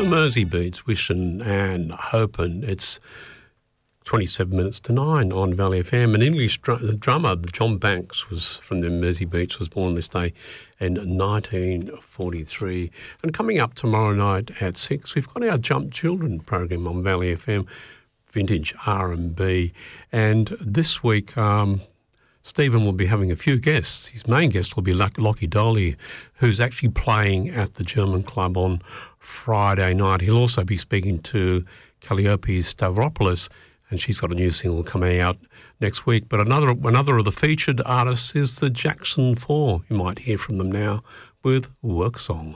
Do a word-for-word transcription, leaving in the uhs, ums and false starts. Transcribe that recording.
Mersey Beats, wishing and hoping. It's twenty-seven minutes to nine on Valley F M. An English dr- drummer, John Banks, was from the Mersey Beats, was born this day in nineteen forty-three. And coming up tomorrow night at six, we've got our Jump Children program on Valley F M, vintage R and B. And this week, um, Stephen will be having a few guests. His main guest will be Lockie Dolly, who's actually playing at the German Club on Friday night. He'll also be speaking to Calliope Stavropoulos, and she's got a new single coming out next week. But another another of the featured artists is the Jackson Four. You might hear from them now with Work Song.